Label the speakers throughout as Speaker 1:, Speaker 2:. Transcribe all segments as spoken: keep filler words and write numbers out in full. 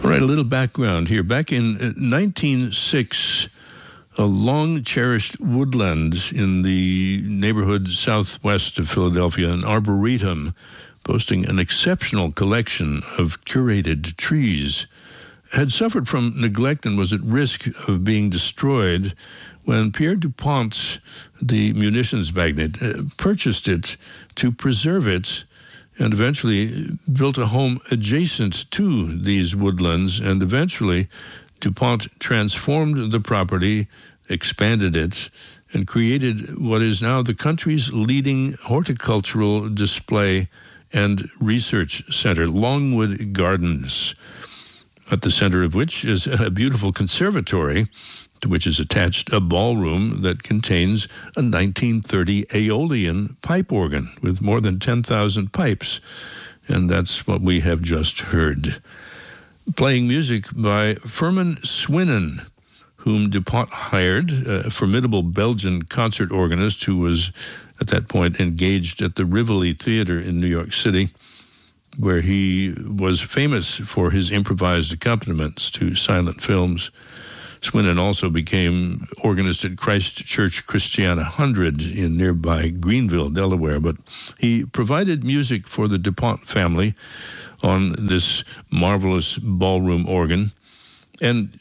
Speaker 1: All right, a little background here. Back in nineteen oh six, a long-cherished woodland in the neighborhood southwest of Philadelphia, an arboretum boasting an exceptional collection of curated trees, had suffered from neglect and was at risk of being destroyed when Pierre DuPont, the munitions magnate, uh, purchased it to preserve it and eventually built a home adjacent to these woodlands. And eventually, DuPont transformed the property, expanded it, and created what is now the country's leading horticultural display and research center, Longwood Gardens, at the center of which is a beautiful conservatory to which is attached a ballroom that contains a nineteen thirty Aeolian pipe organ with more than ten thousand pipes. And that's what we have just heard. Playing music by Firmin Swinnen, whom DuPont hired, a formidable Belgian concert organist who was at that point engaged at the Rivoli Theater in New York City, where he was famous for his improvised accompaniments to silent films. Swinnen also became organist at Christ Church Christiana one hundred in nearby Greenville, Delaware, but he provided music for the DuPont family on this marvelous ballroom organ. And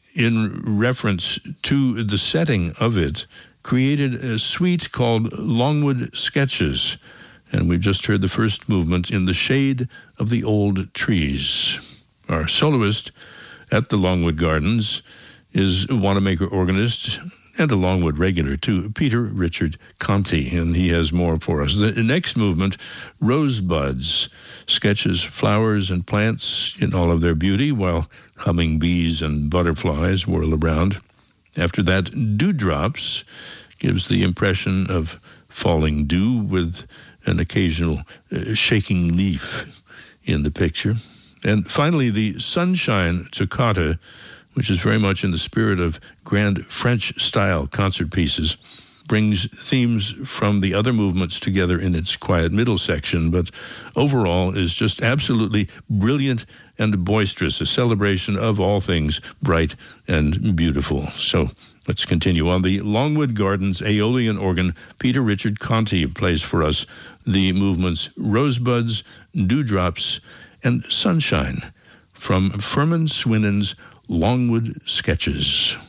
Speaker 1: in reference to the setting of it, created a suite called Longwood Sketches. And we've just heard the first movement, In the Shade of the Old Trees. Our soloist at the Longwood Gardens is a Wanamaker organist and a Longwood regular, too, Peter Richard Conti, and he has more for us. The next movement, Rosebuds, sketches flowers and plants in all of their beauty while humming bees and butterflies whirl around. After that, Dewdrops gives the impression of falling dew with an occasional uh, shaking leaf in the picture. And finally, the Sunshine Toccata, which is very much in the spirit of grand French-style concert pieces, brings themes from the other movements together in its quiet middle section, but overall is just absolutely brilliant and boisterous, a celebration of all things bright and beautiful. So let's continue. On the Longwood Gardens Aeolian organ, Peter Richard Conti plays for us the movements Rosebuds, Dewdrops, and Sunshine from Firmin Swinnen's Longwood Sketches.